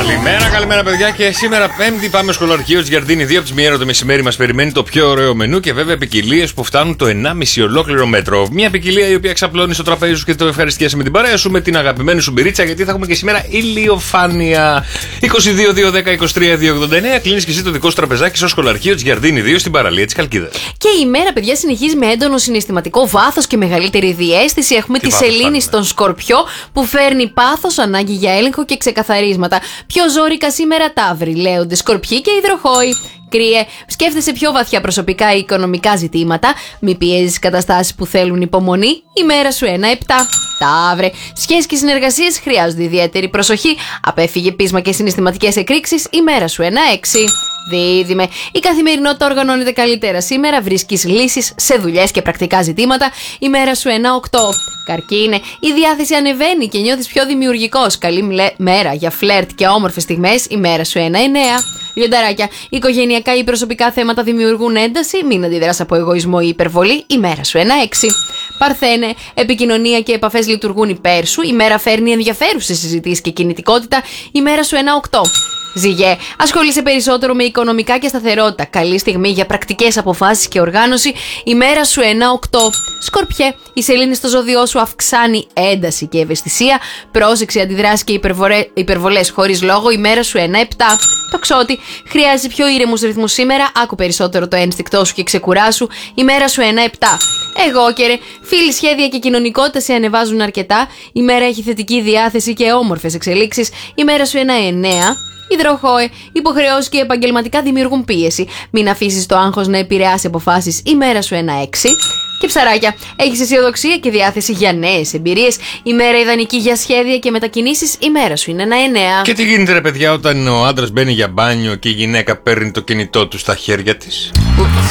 Καλημέρα, παιδιά. Και σήμερα Πέμπτη πάμε σχολαρχείο τη Γιαρδίνη 2 από τι 1 το μεσημέρι. Μας περιμένει το πιο ωραίο μενού και βέβαια ποικιλίες που φτάνουν το 1,5 ολόκληρο μέτρο. Μια ποικιλία η οποία ξαπλώνει στο τραπέζι σου και το ευχαριστιέσαι με την παρέα σου, με την αγαπημένη σου μπυρίτσα, γιατί θα έχουμε και σήμερα ηλιοφάνεια. 22-210-23-289. Κλείνεις και εσύ το δικό σου τραπεζάκι στο σχολαρχείο τη Γιαρδίνη 2 στην παραλία τη Χαλκίδας. Και η μέρα, παιδιά, συνεχίζει με έντονο συναισθηματικό βάθος και μεγαλύτερη διαίσθηση. Έχουμε τη Σελήνη στον Σκορπιό που φέρνει πάθος, ανάγκη για έλεγχο και ξεκαθαρίσματα. Πιο ζόρικα σήμερα Ταύροι, Λέοντες, Σκορπιοί και Υδροχόοι. Κρύε, σκέφτεσαι πιο βαθιά προσωπικά ή οικονομικά ζητήματα. Μη πιέζεις καταστάσεις που θέλουν υπομονή. Η μέρα σου 1-7. Ταύρε, σχέσεις και συνεργασίες χρειάζονται ιδιαίτερη προσοχή. Απέφυγε πείσμα και συναισθηματικές εκρήξεις. Η μέρα σου 1-6. Δίδυμε, η καθημερινότητα οργανώνεται καλύτερα σήμερα. Βρίσκεις λύσεις σε δουλειές και πρακτικά ζητήματα. Η μέρα σου 1-8. Καρκίνε, η διάθεση ανεβαίνει και νιώθεις πιο δημιουργικός. Καλή μέρα για φλερτ και όμορφες στιγμές. Η μέρα σου 1-9. Λιονταράκια, οικογενειακά ή προσωπικά θέματα δημιουργούν ένταση. Μην αντιδράς από εγωισμό ή υπερβολή. Η μέρα σου 1-6. Παρθένε, επικοινωνία και επαφές λειτουργούν υπέρ σου. Η μέρα φέρνει ενδιαφέρουσες συζητήσεις και κινητικότητα. Η μέρα σου 1-8. Ζυγέ, ασχολείσαι περισσότερο με οικονομικά και σταθερότητα. Καλή στιγμή για πρακτικές αποφάσεις και οργάνωση. Η μέρα σου 1-8. Σκορπιέ, η σελήνη στο ζώδιό σου αυξάνει ένταση και ευαισθησία. Πρόσεξε αντιδράσεις και υπερβολές χωρίς λόγο. Η μέρα σου 1-7. Τοξότη, χρειάζεσαι πιο ήρεμους ρυθμούς σήμερα. Άκου περισσότερο το ένστικτό σου και ξεκουράσου. Η μέρα σου 1-7. Εγώκερε, φίλοι, σχέδια και κοινωνικότητα σε ανεβάζουν αρκετά. Η μέρα έχει θετική διάθεση και όμορφες εξελίξεις. Η μέρα σου 1-9. Υδροχόε, υποχρεώσεις και επαγγελματικά δημιουργούν πίεση. Μην αφήσεις το άγχος να επηρεάσει αποφάσεις. Η μέρα σου 1-6. Και ψαράκια, έχεις αισιοδοξία και διάθεση για νέες εμπειρίες. Η μέρα ιδανική για σχέδια και μετακινήσεις. Η μέρα σου είναι 1-9. Και τι γίνεται, ρε παιδιά, όταν ο άντρας μπαίνει για μπάνιο και η γυναίκα παίρνει το κινητό του στα χέρια της?